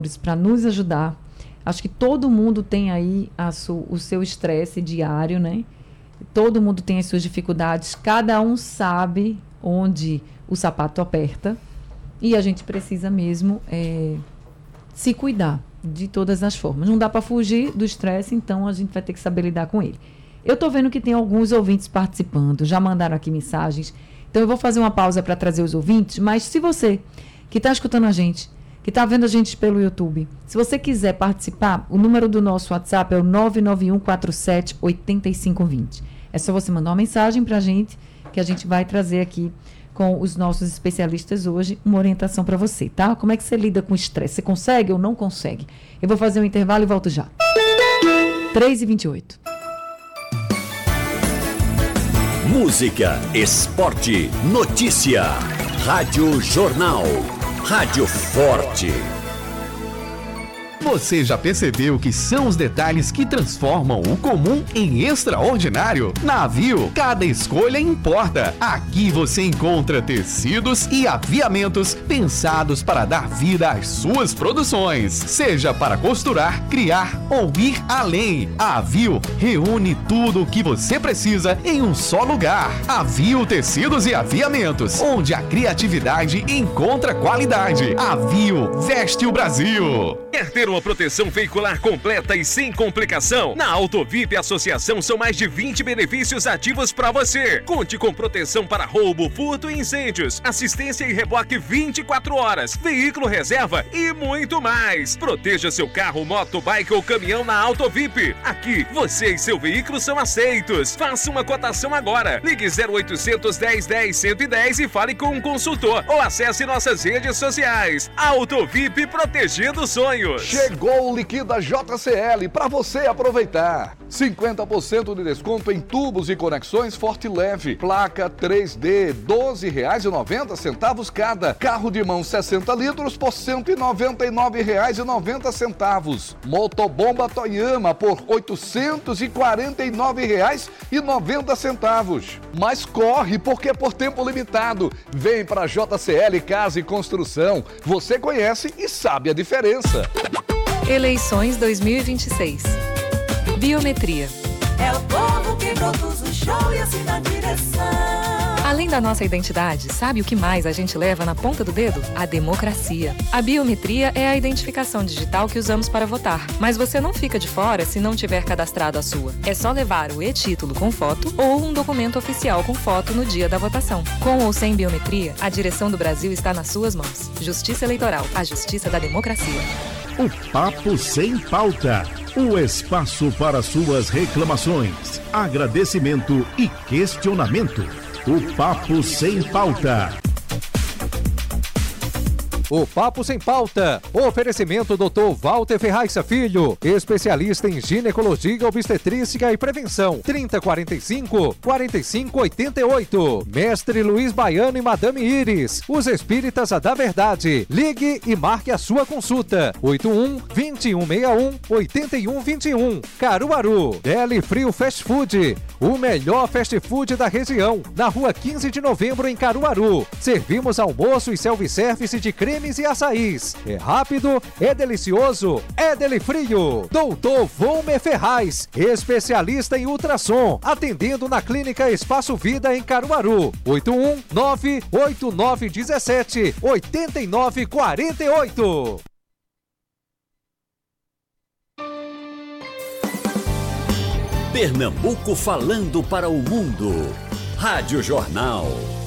para nos ajudar. Acho que todo mundo tem aí o seu estresse diário, né? Todo mundo tem as suas dificuldades, cada um sabe onde o sapato aperta e a gente precisa mesmo se cuidar de todas as formas. Não dá para fugir do estresse, então a gente vai ter que saber lidar com ele. Eu estou vendo que tem alguns ouvintes participando, já mandaram aqui mensagens, então eu vou fazer uma pausa para trazer os ouvintes, mas se você que está escutando a gente, que está vendo a gente pelo YouTube, se você quiser participar, o número do nosso WhatsApp é o 991478520. É só você mandar uma mensagem para a gente, que a gente vai trazer aqui com os nossos especialistas hoje uma orientação para você, tá? Como é que você lida com estresse? Você consegue ou não consegue? Eu vou fazer um intervalo e volto já. 3h28. Música, esporte, notícia. Rádio Jornal. Rádio Forte. Você já percebeu que são os detalhes que transformam o comum em extraordinário? Na Aviu, cada escolha importa. Aqui você encontra tecidos e aviamentos pensados para dar vida às suas produções. Seja para costurar, criar ou ir além. A Aviu reúne tudo o que você precisa em um só lugar. Aviu Tecidos e Aviamentos, onde a criatividade encontra qualidade. Aviu veste o Brasil. Quer ter uma proteção veicular completa e sem complicação? Na Autovip Associação são mais de 20 benefícios ativos para você. Conte com proteção para roubo, furto e incêndios, assistência e reboque 24 horas, veículo reserva e muito mais. Proteja seu carro, moto, bike ou caminhão na Autovip. Aqui, você e seu veículo são aceitos. Faça uma cotação agora. Ligue 0800 1010 110 e fale com um consultor ou acesse nossas redes sociais. Autovip, protegendo sonhos. Chegou o Liquida JCL para você aproveitar. 50% de desconto em tubos e conexões Forte Leve. Placa 3D, R$ 12,90 cada. Carro de mão 60 litros por R$ 199,90. Motobomba Toyama por R$ 849,90. Mas corre, porque é por tempo limitado. Vem para JCL Casa e Construção. Você conhece e sabe a diferença. Eleições 2026. Biometria. É o povo que produz o show e assim na direção. Além da nossa identidade, sabe o que mais a gente leva na ponta do dedo? A democracia. A biometria é a identificação digital que usamos para votar. Mas você não fica de fora se não tiver cadastrado a sua. É só levar o e-título com foto ou um documento oficial com foto no dia da votação. Com ou sem biometria, a direção do Brasil está nas suas mãos. Justiça Eleitoral, a justiça da democracia. O Papo Sem Pauta. O espaço para suas reclamações, agradecimento e questionamento. O Papo Sem Pauta. O Papo Sem Pauta. Oferecimento Dr. Walter Ferraixa Filho, especialista em ginecologia, obstetrícia e prevenção. 3045-4588. Mestre Luiz Baiano e Madame Iris, os espíritas da verdade. Ligue e marque a sua consulta. 81-2161-8121. Caruaru. Deli Frio Fast Food, o melhor fast food da região. Na rua 15 de novembro, em Caruaru. Servimos almoço e self-service de cremes e açaís. É rápido, é delicioso, é Deli Frio. Doutor Volmer Ferraz, especialista em ultrassom, atendendo na Clínica Espaço Vida em Caruaru. 819-8947-8948. Pernambuco falando para o mundo. Rádio Jornal.